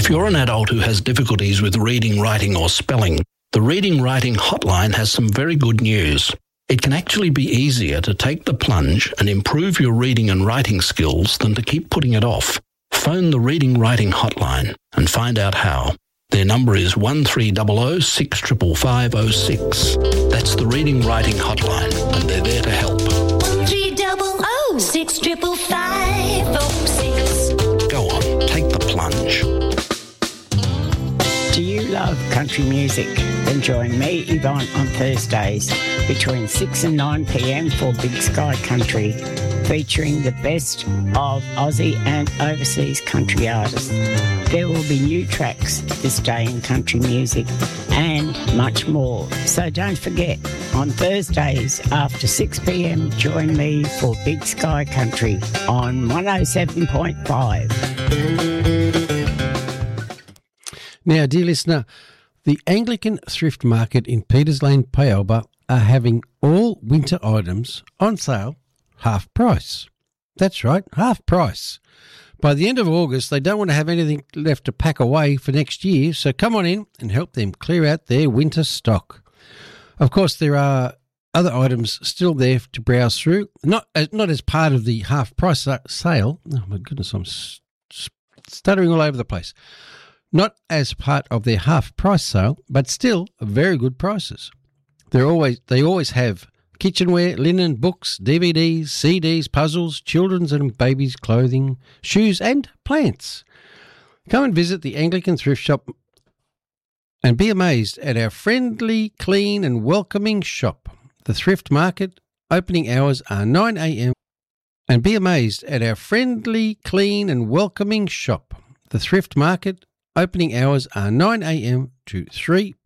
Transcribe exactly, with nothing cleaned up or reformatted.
If you're an adult who has difficulties with reading, writing or spelling, the Reading Writing Hotline has some very good news. It can actually be easier to take the plunge and improve your reading and writing skills than to keep putting it off. Phone the Reading Writing Hotline and find out how. Their number is one three zero zero six five five zero six. That's the Reading Writing Hotline, and they're there to help. one three zero zero six five five five zero six. Go on, take the plunge. Do you love country music? Then join me, Yvonne, on Thursdays between six and nine p.m. for Big Sky Country, featuring the best of Aussie and overseas country artists. There will be new tracks this day in country music and much more. So don't forget, on Thursdays after six p.m, join me for Big Sky Country on one oh seven point five. Now, dear listener, the Anglican Thrift Market in Peters Lane, Payoba are having all winter items on sale half price. That's right, half price. By the end of August, they don't want to have anything left to pack away for next year, so come on in and help them clear out their winter stock. Of course, there are other items still there to browse through, not as, not as part of the half price sale. Oh my goodness, I'm stuttering all over the place. Not as part of their half price sale, but still very good prices. They're always they always have kitchenware, linen, books, D V Ds, C Ds, puzzles, children's and babies' clothing, shoes and plants. Come and visit the Anglican Thrift Shop and be amazed at our friendly, clean and welcoming shop. The Thrift Market opening hours are nine a.m. and be amazed at our friendly, clean and welcoming shop. The Thrift Market opening hours are nine a.m. to three